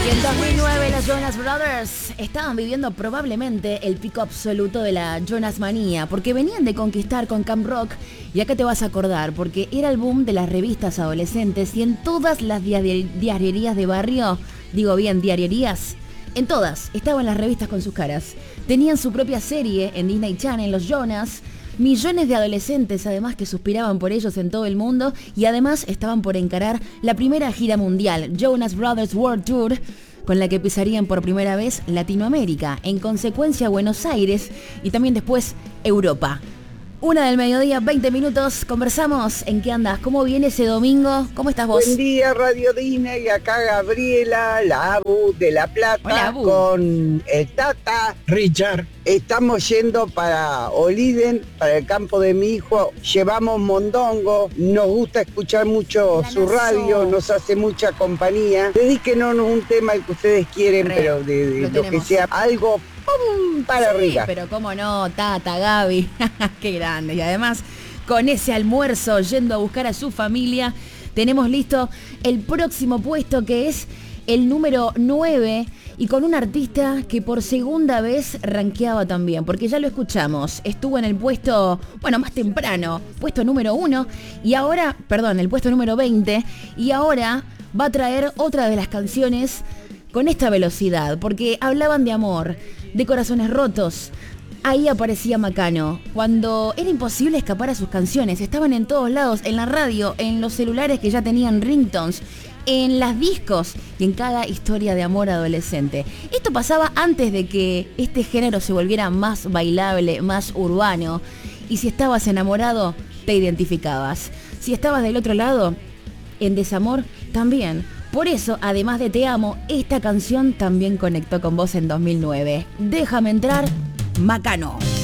Y en 2009 los Jonas Brothers estaban viviendo probablemente el pico absoluto de la Jonas manía, porque venían de conquistar con Camp Rock, y acá te vas a acordar, porque era el boom de las revistas adolescentes y en todas las diarierías de barrio, digo bien, diarierías, en todas estaban las revistas con sus caras. Tenían su propia serie en Disney Channel, los Jonas. Millones de adolescentes además que suspiraban por ellos en todo el mundo y además estaban por encarar la primera gira mundial, Jonas Brothers World Tour, con la que pisarían por primera vez Latinoamérica, en consecuencia Buenos Aires y también después Europa. 1:00 PM, 20 minutos, conversamos. ¿En qué andas? ¿Cómo viene ese domingo? ¿Cómo estás vos? Buen día, Radio Disney, acá Gabriela, la Abu de La Plata. Hola, Abu. Con el Tata. Richard. Estamos yendo para Oliden, para el campo de mi hijo. Llevamos mondongo, nos gusta escuchar mucho su radio, nos hace mucha compañía. Dedíquenos un tema el que ustedes quieren, pero de lo que sea algo ¡pum! Para sí, arriba. Pero cómo no, Tata, Gaby, qué grande. Y además, con ese almuerzo, yendo a buscar a su familia, tenemos listo el próximo puesto, que es el número 9, y con un artista que por segunda vez rankeaba también, porque ya lo escuchamos, estuvo en el puesto, bueno, más temprano, puesto número 1, y ahora, perdón, el puesto número 20, y ahora va a traer otra de las canciones con esta velocidad, porque hablaban de amor, de corazones rotos. Ahí aparecía Macano, cuando era imposible escapar a sus canciones. Estaban en todos lados, en la radio, en los celulares que ya tenían ringtones, en las discos y en cada historia de amor adolescente. Esto pasaba antes de que este género se volviera más bailable, más urbano. Y si estabas enamorado, te identificabas. Si estabas del otro lado, en desamor, también. Por eso, además de Te Amo, esta canción también conectó con vos en 2009. Déjame entrar, Macano.